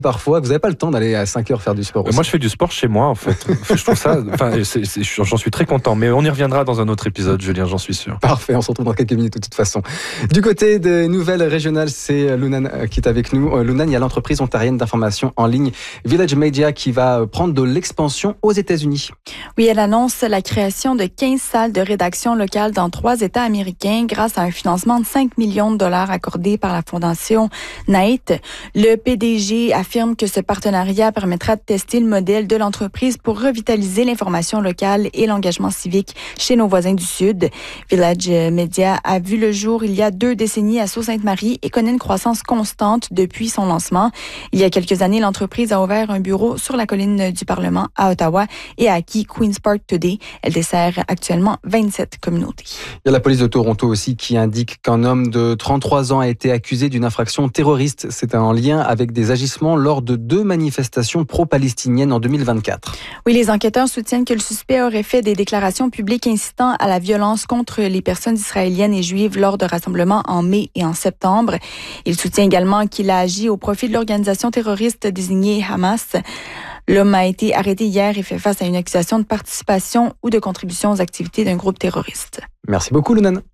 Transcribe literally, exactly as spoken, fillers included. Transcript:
parfois, vous n'avez pas le temps d'aller à cinq heures faire du sport aussi. Moi, je fais du sport chez moi, en fait. Je trouve ça, enfin, c'est, c'est, j'en suis très content. Mais on y reviendra dans un autre épisode, Julien, j'en suis sûr. Parfait, on se retrouve dans quelques minutes de toute façon. Du côté des nouvelles régionales, c'est Lounan qui est avec nous. Lounan, il y a l'entreprise ontarienne d'information en ligne Village Media qui va prendre de l'expansion aux États-Unis. Oui, elle annonce la création de quinze salles de rédaction locales dans trois États américains grâce à un financement de cinq millions de dollars accordé par la fondation N A I T. Le P D G affirme que ce partenariat permettra de tester le modèle de l'entreprise pour revitaliser l'information locale et l'engagement civique chez nos voisins du Sud. Village Media a vu le jour il y a deux décennies à Sault-Sainte-Marie et connaît une croissance constante depuis son lancement. Il y a quelques années, l'entreprise a ouvert un bureau sur la colline du Parlement à Ottawa et a acquis Queen's Park Today. Elle dessert actuellement vingt-sept communautés. Il y a la police de Toronto aussi qui indique qu'un homme de trente-trois ans a été accusé d'une infraction terroriste. C'est en lien avec des agissements lors de deux manifestations pro-palestiniennes en deux mille vingt-quatre. Oui, les enquêteurs soutiennent que le suspect aurait fait des déclarations publiques incitant à la violence contre les personnes israéliennes et juives lors de rassemblements en mai et en septembre. Il soutient également qu'il a agi au profit de l'organisation terroriste désignée Hamas. L'homme a été arrêté hier et fait face à une accusation de participation ou de contribution aux activités d'un groupe terroriste. Merci beaucoup, Lounan.